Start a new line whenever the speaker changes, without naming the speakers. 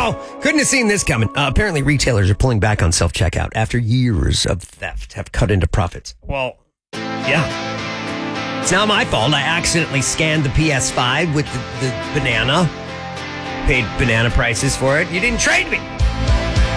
Oh, couldn't have seen this coming. Apparently, retailers are pulling back on self-checkout after years of theft have cut into profits. Well, yeah. It's not my fault. I accidentally scanned the PS5 with the banana. Paid banana prices for it. You didn't trade me.